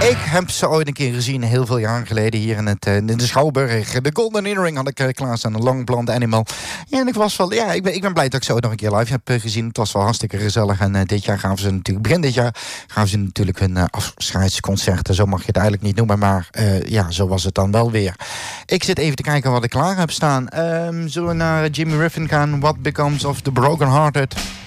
Ik heb ze ooit een keer gezien, heel veel jaren geleden, hier in de Schouwburg. De Golden Earring had ik klaarstaan, een Long Blonde Animal. Ja, en ik was wel, ja, ik ben blij dat ik ze ook nog een keer live heb gezien. Het was wel hartstikke gezellig. En dit jaar gaven ze natuurlijk, begin dit jaar, gaven ze natuurlijk hun afscheidsconcerten. Zo mag je het eigenlijk niet noemen, maar ja, zo was het dan wel weer. Ik zit even te kijken wat ik klaar heb staan. Zullen we naar Jimmy Riffin gaan? What Becomes of the Broken Hearted?